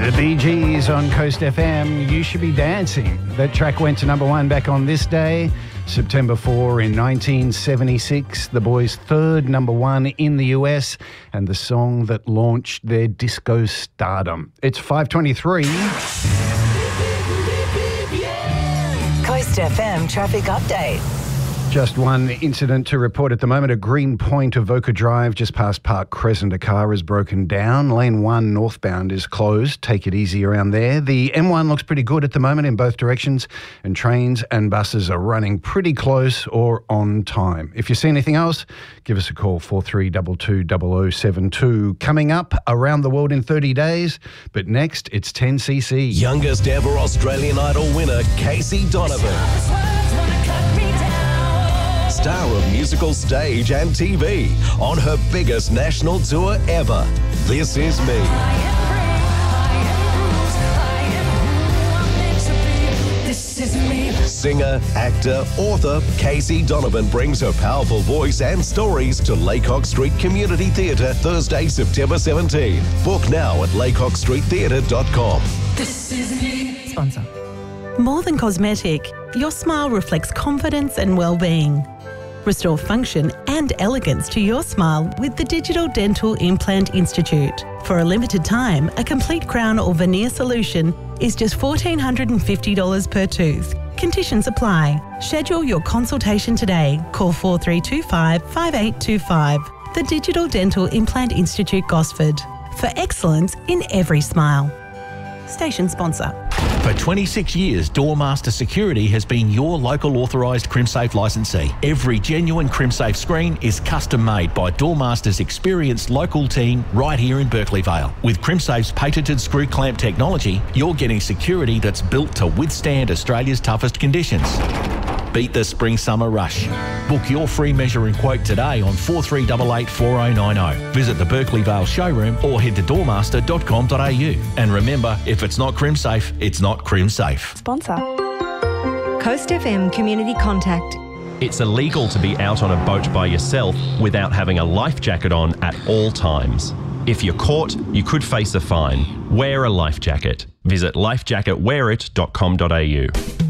The Bee Gees on Coast FM, You Should Be Dancing. That track went to number one back on this day, September 4 in 1976. The Boys' third number one in the US and the song that launched their disco stardom. It's 5:23. Coast FM traffic update. Just one incident to report at the moment. At Green Point, Avoca Drive, just past Park Crescent, a car is broken down. Lane 1 northbound is closed. Take it easy around there. The M1 looks pretty good at the moment in both directions, and trains and buses are running pretty close or on time. If you see anything else, give us a call, 4322 0072. Coming up, Around the World in 30 days, but next it's 10cc. Youngest ever Australian Idol winner, Casey Donovan. Star of musical stage and TV on her biggest national tour ever. This Is Me. Singer, actor, author, Casey Donovan brings her powerful voice and stories to Laycock Street Community Theatre Thursday, September 17. Book now at laycockstreettheatre.com. This is me. Sponsor. More than cosmetic, your smile reflects confidence and well-being. Restore function and elegance to your smile with the Digital Dental Implant Institute. For a limited time, a complete crown or veneer solution is just $1,450 per tooth. Conditions apply. Schedule your consultation today. Call 4325 5825. The Digital Dental Implant Institute, Gosford. For excellence in every smile. Station sponsor. For 26 years, Doormaster Security has been your local authorised CrimSafe licensee. Every genuine CrimSafe screen is custom made by Doormaster's experienced local team right here in Berkeley Vale. With CrimSafe's patented screw clamp technology, you're getting security that's built to withstand Australia's toughest conditions. Beat the spring-summer rush. Book your free measure and quote today on 4388 4090. Visit the Berkeley Vale showroom or head to doormaster.com.au. And remember, if it's not CrimSafe, it's not CrimSafe. Sponsor. Coast FM Community Contact. It's illegal to be out on a boat by yourself without having a life jacket on at all times. If you're caught, you could face a fine. Wear a life jacket. Visit lifejacketwearit.com.au.